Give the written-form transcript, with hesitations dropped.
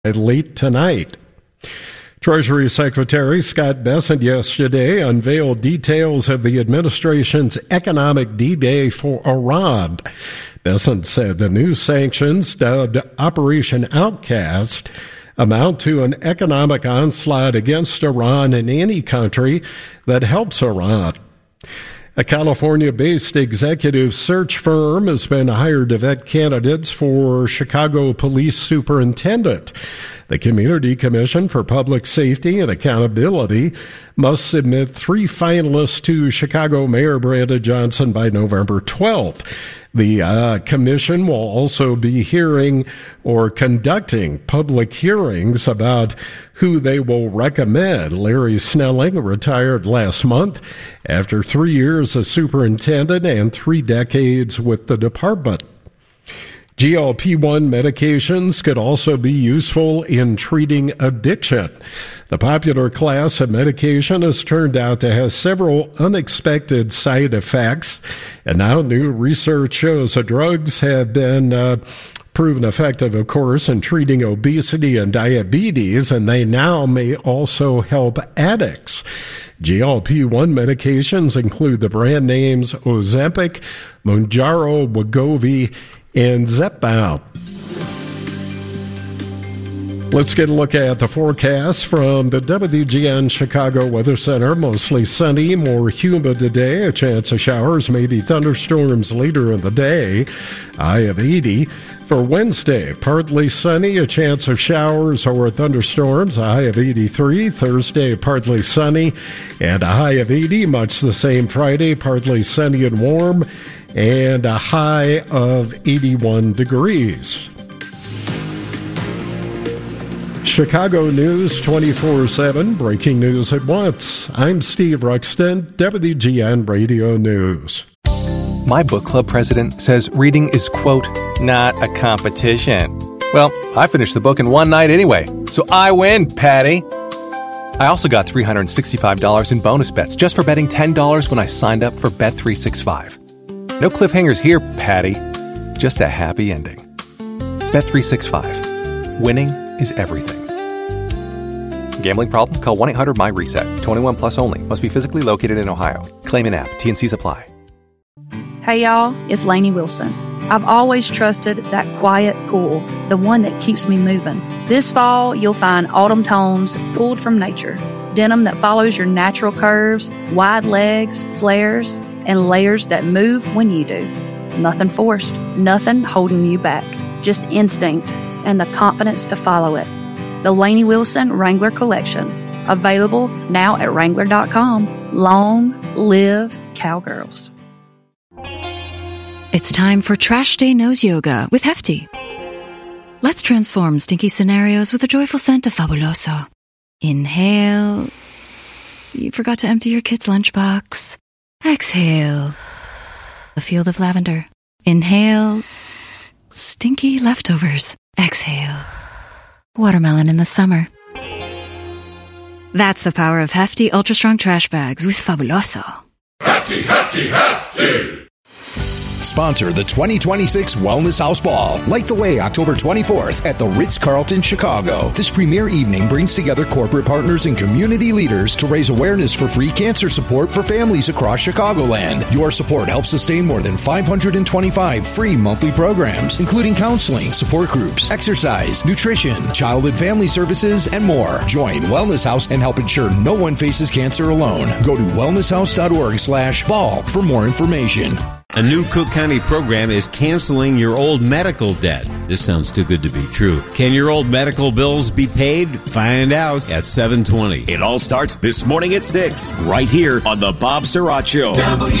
late tonight. Treasury Secretary Scott Bessent yesterday unveiled details of the administration's economic D-Day for Iran. Bessent said the new sanctions, dubbed Operation Outcast, amount to an economic onslaught against Iran and any country that helps Iran. A California-based executive search firm has been hired to vet candidates for Chicago Police Superintendent. The Community Commission for Public Safety and Accountability must submit 3 finalists to Chicago Mayor Brandon Johnson by November 12th. The commission will also be hearing or conducting public hearings about who they will recommend. Larry Snelling retired last month after 3 years as superintendent and 3 decades with the department. GLP-1 medications could also be useful in treating addiction. The popular class of medication has turned out to have several unexpected side effects, and now new research shows the drugs have been proven effective, of course, in treating obesity and diabetes, and they now may also help addicts. GLP-1 medications include the brand names Ozempic, Mounjaro, Wegovy, and Zepbound. Let's get a look at the forecast from the WGN Chicago Weather Center. Mostly sunny, more humid today. A chance of showers, maybe thunderstorms later in the day. High of 80. For Wednesday, partly sunny, a chance of showers or thunderstorms, a high of 83. Thursday, partly sunny and a high of 80. Much the same Friday, partly sunny and warm, and a high of 81 degrees. Chicago News 24/7, breaking news at once. I'm Steve Ruxton, WGN Radio News. My book club president says reading is, quote, not a competition. Well, I finished the book in one night anyway, so I win, Patty. I also got $365 in bonus bets just for betting $10 when I signed up for Bet365. No cliffhangers here, Patty. Just a happy ending. Bet365. Winning is everything. Gambling problem? Call 1-800-MY-RESET. 21 plus only. Must be physically located in Ohio. Claim in app. T&Cs apply. Hey y'all, it's Lainey Wilson. I've always trusted that quiet pool, the one that keeps me moving. This fall, you'll find autumn tones pulled from nature. Denim that follows your natural curves, wide legs, flares, and layers that move when you do. Nothing forced, nothing holding you back. Just instinct and the confidence to follow it. The Lainey Wilson Wrangler Collection. Available now at Wrangler.com. Long live Cowgirls. It's time for Trash Day Nose Yoga with Hefty. Let's transform stinky scenarios with a joyful scent of Fabuloso. Inhale. You forgot to empty your kid's lunchbox. Exhale. A field of lavender. Inhale. Stinky leftovers. Exhale. Watermelon in the summer. That's the power of Hefty Ultra Strong Trash Bags with Fabuloso. Hefty, Hefty, Hefty! Sponsor the 2026 Wellness House Ball. Light the way October 24th at the Ritz-Carlton, Chicago. This premier evening brings together corporate partners and community leaders to raise awareness for free cancer support for families across Chicagoland. Your support helps sustain more than 525 free monthly programs, including counseling, support groups, exercise, nutrition, child and family services, and more. Join Wellness House and help ensure no one faces cancer alone. Go to wellnesshouse.org/ball for more information. A new Cook County program is canceling your old medical debt. This sounds too good to be true. Can your old medical bills be paid? Find out at 7:20. It all starts this morning at 6, right here on the Bob Sirott Show.